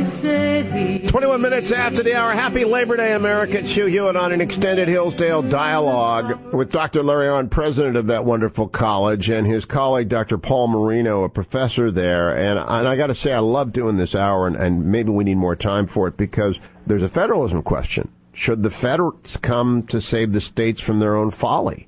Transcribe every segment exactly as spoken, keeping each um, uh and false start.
City. twenty-one minutes after the hour. Happy Labor Day, America. It's Hugh Hewitt on an extended Hillsdale dialogue with Doctor Larry Arnn, president of that wonderful college, and his colleague, Doctor Paul Marino, a professor there. And, and I got to say, I love doing this hour, and, and maybe we need more time for it because there's a federalism question. Should the federals come to save the states from their own folly?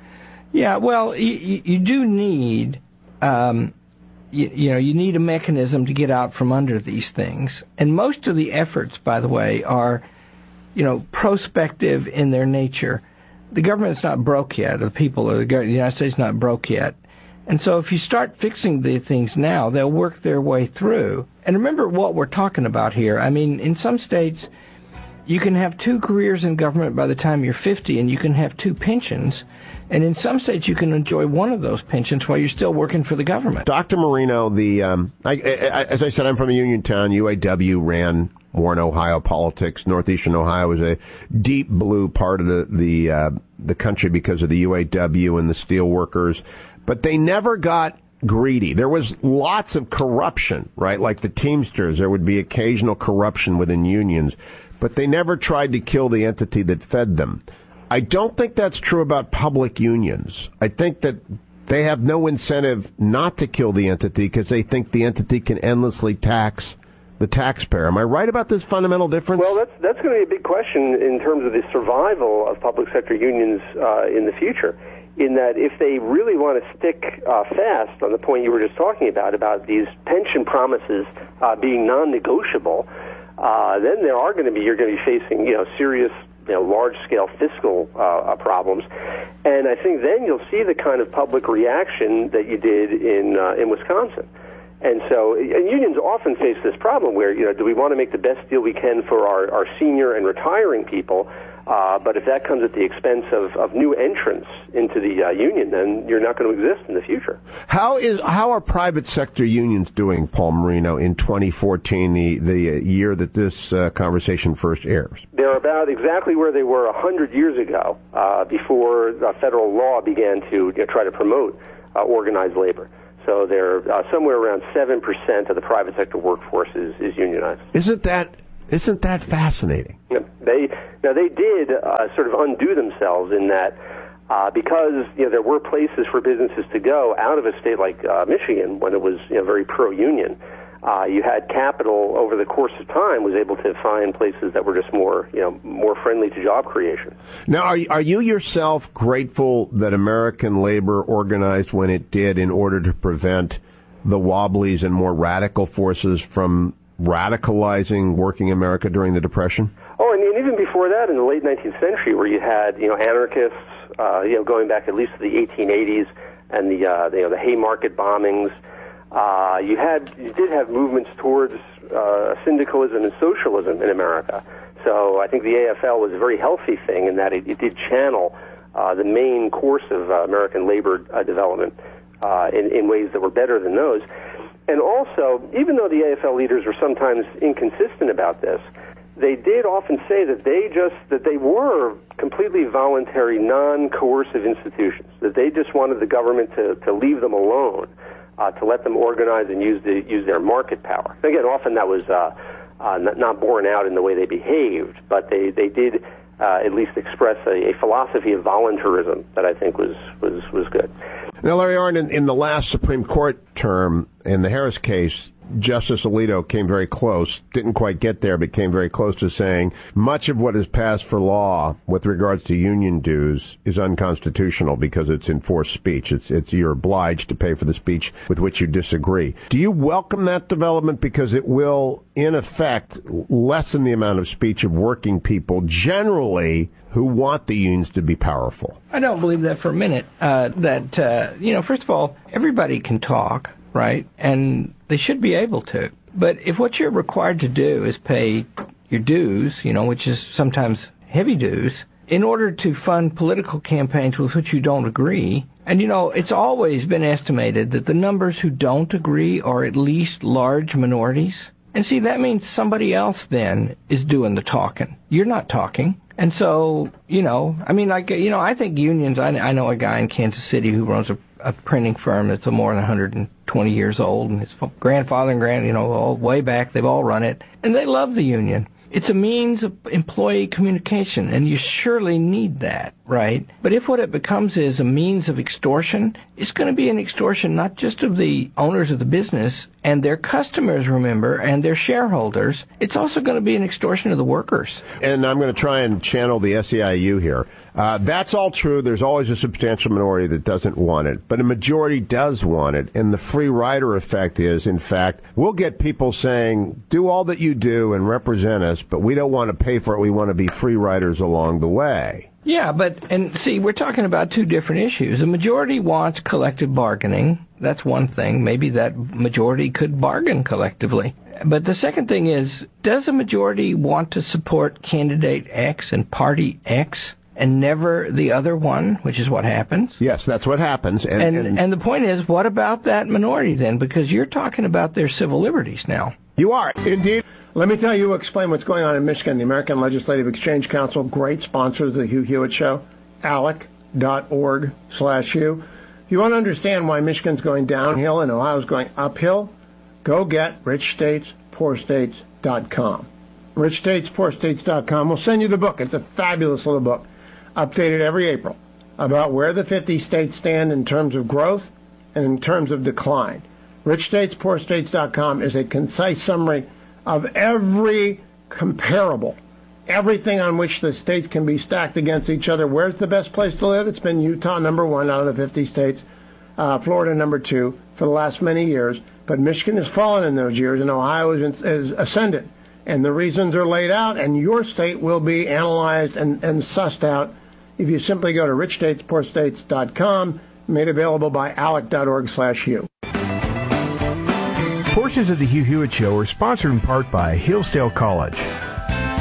Yeah, well, you, you do need... Um, You, you know, you need a mechanism to get out from under these things. And most of the efforts, by the way, are, you know, prospective in their nature. The government's not broke yet. The people or the, the United States is not broke yet. And so if you start fixing the things now, they'll work their way through. And remember what we're talking about here. I mean, in some states, you can have two careers in government by the time you're fifty, and you can have two pensions. And in some states, you can enjoy one of those pensions while you're still working for the government. Doctor Marino, the um, I, I, as I said, I'm from a union town. U A W ran Warren, Ohio politics. Northeastern Ohio was a deep blue part of the the uh, the country because of the U A W and the steel workers. But they never got greedy. There was lots of corruption, right? Like the Teamsters, there would be occasional corruption within unions. But they never tried to kill the entity that fed them. I don't think that's true about public unions. I think that they have no incentive not to kill the entity because they think the entity can endlessly tax the taxpayer. Am I right about this fundamental difference? Well, that's that's going to be a big question in terms of the survival of public sector unions uh, in the future, in that if they really want to stick uh, fast on the point you were just talking about, about these pension promises uh, being non-negotiable, uh, then there are going to be, you're going to be facing, you know, serious You know, large-scale fiscal uh, problems, and I think then you'll see the kind of public reaction that you did in uh, in Wisconsin. And so, and unions often face this problem where, you know, do we want to make the best deal we can for our, our senior and retiring people? Uh, but if that comes at the expense of, of new entrants into the uh, union, then you're not going to exist in the future. How is how are private sector unions doing, Paul Marino, in twenty fourteen, the the year that this uh, conversation first airs? They're about exactly where they were a hundred years ago, uh, before uh, federal law began to you know, try to promote uh, organized labor. So they're uh, somewhere around seven percent of the private sector workforce is, is unionized. Isn't that isn't that fascinating? Yeah, they now they did uh, sort of undo themselves in that uh, because you know there were places for businesses to go out of a state like uh, Michigan when it was you know very pro-union. Uh, you had capital over the course of time was able to find places that were just more you know more friendly to job creation. Now, are are you yourself grateful that American labor organized when it did in order to prevent the wobblies and more radical forces from radicalizing working America during the Depression? Oh, and, and even before that, in the late nineteenth century, where you had you know anarchists, uh, you know going back at least to the eighteen eighties, and the uh, you know the Haymarket bombings, uh, you had you did have movements towards uh, syndicalism and socialism in America. So I think the A F L was a very healthy thing in that it, it did channel uh, the main course of uh, American labor uh, development uh, in, in ways that were better than those. And also, even though the A F L leaders were sometimes inconsistent about this, they did often say that they just that they were completely voluntary, non-coercive institutions. That they just wanted the government to, to leave them alone, uh, to let them organize and use the use their market power. Again, often that was uh, uh, not, not borne out in the way they behaved, but they they did uh, at least express a, a philosophy of voluntarism that I think was was was good. Now, Larry Arnn, in, in the last Supreme Court term, in the Harris case, Justice Alito came very close, didn't quite get there, but came very close to saying much of what is passed for law with regards to union dues is unconstitutional because it's enforced speech. It's, it's you're obliged to pay for the speech with which you disagree. Do you welcome that development because it will, in effect, lessen the amount of speech of working people generally who want the unions to be powerful? I don't believe that for a minute. Uh, that, uh, you know, first of all, everybody can talk, right? And they should be able to. But if what you're required to do is pay your dues, you know, which is sometimes heavy dues, in order to fund political campaigns with which you don't agree, and, you know, it's always been estimated that the numbers who don't agree are at least large minorities. And see, that means somebody else then is doing the talking. You're not talking. And so, you know, I mean, like, you know, I think unions, I, I know a guy in Kansas City who runs a, a printing firm that's more than one hundred twenty years old, and his grandfather and grand, you know, all way back, they've all run it, and they love the union. It's a means of employee communication, and you surely need that, right? But if what it becomes is a means of extortion, it's going to be an extortion not just of the owners of the business and their customers, remember, and their shareholders. It's also going to be an extortion of the workers. And I'm going to try and channel the S E I U here. Uh, that's all true. There's always a substantial minority that doesn't want it, but a majority does want it. And the free rider effect is, in fact, we'll get people saying, do all that you do and represent us, but we don't want to pay for it. We want to be free riders along the way. Yeah, but, and see, we're talking about two different issues. The majority wants collective bargaining. That's one thing. Maybe that majority could bargain collectively. But the second thing is, does a majority want to support candidate X and party X and never the other one, which is what happens? Yes, that's what happens. And, and, and, and the point is, what about that minority then? Because you're talking about their civil liberties now. You are, indeed. Let me tell you, explain what's going on in Michigan. The American Legislative Exchange Council, great sponsors of the Hugh Hewitt Show, alec dot org slash Hugh. If you want to understand why Michigan's going downhill and Ohio's going uphill, go get rich states poor states dot com. rich states poor states dot com will send you the book. It's a fabulous little book, updated every April, about where the fifty states stand in terms of growth and in terms of decline. rich states poor states dot com is a concise summary of every comparable, everything on which the states can be stacked against each other. Where's the best place to live? It's been Utah, number one out of the fifty states, uh, Florida, number two, for the last many years. But Michigan has fallen in those years, and Ohio is, is ascended. And the reasons are laid out, and your state will be analyzed and, and sussed out if you simply go to rich states poor states dot com, made available by alec dot org slash Hugh. Portions of the Hugh Hewitt Show are sponsored in part by Hillsdale College.